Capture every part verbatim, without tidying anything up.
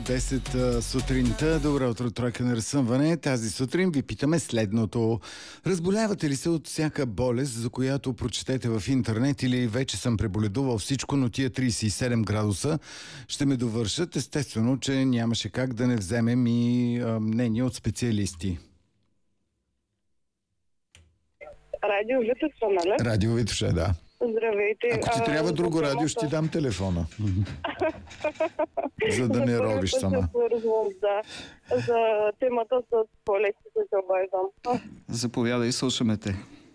десет сутринта. Добро утро, тройка на разсъмване. Тази сутрин ви питаме следното. Разболявате ли се от всяка болест, за която прочетете в интернет, или вече съм преболедувал всичко, но тия трийсет и седем градуса ще ме довършат? Естествено, че нямаше как да не вземем и а, мнение от специалисти. Радио Витоша, нали? Радио Витоша, да. Здравейте. Ако ти трябва друго радио, ще ти дам телефона. За да не робиш сама. Да. За темата с болестите се обаждам. Заповядай, слушаме те.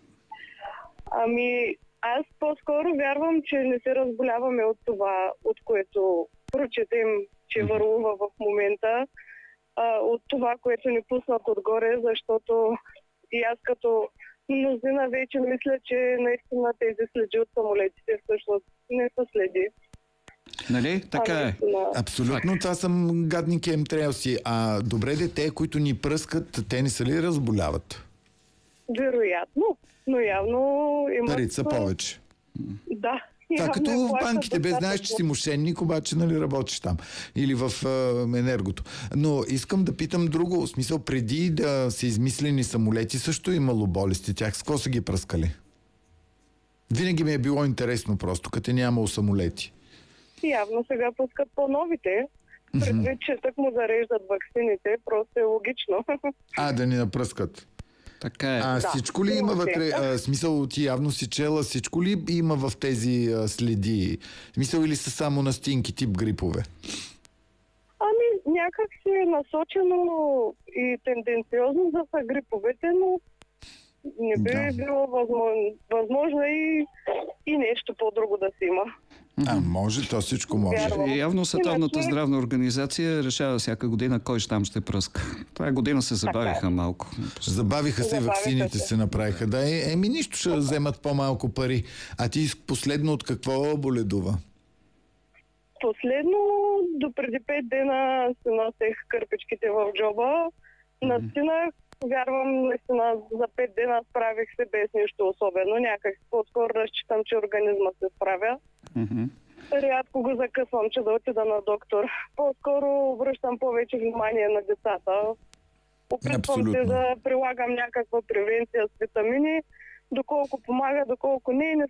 Ами, аз по-скоро вярвам, че не се разболяваме от това, от което прочетем, че върлува в момента, а, от това, което ни пуснат отгоре, защото и аз като мнозина вече мисля, че наистина тези следи от самолетите всъщност не са следи. Нали? Така е. Абсолютно, това са гадни кемтрейлси. А добре, дете, които ни пръскат, те не са ли разболяват? Вероятно, но явно имат... Парите са повече. Да. Това като в банките, без знаеш, че си мошенник, обаче нали работиш там. Или в е, енергото. Но искам да питам друго. В смисъл, преди да са измислени самолети, също имало болести. Тях с какво са ги пръскали? Винаги ми е било интересно просто, като е нямало самолети. Явно сега пускат по-новите. Предвид, че так му зареждат ваксините, просто е логично. А, да ни напръскат. Така е. А да, всичко ли има вътре? А, смисъл, ти явно си чела, всичко ли има в тези а, следи? Смисъл, или са само настинки тип грипове? Ами, някак си е насочено и тенденциозно за са гриповете, но не би да. било възможно, възможно и, и нещо по-друго да си има. А, може, то всичко може. И явно Световната здравна организация решава всяка година кой там ще пръска. Това година се забавиха малко. Забавиха се и ваксините се направиха. Да, е, еми нищо ще вземат по-малко пари. А ти последно от какво боледува? Последно, до преди пет дена се носех кърпичките в джоба. Настина, вярвам, наистина за пет дена справих се без нищо особено. Някак по-скоро разчитам, че организма се справя. Mm-hmm. Рядко го закъсвам, че да отида на доктор. По-скоро обръщам повече внимание на децата. Опитвам се да прилагам някаква превенция с витамини. Доколко помага, доколко не, не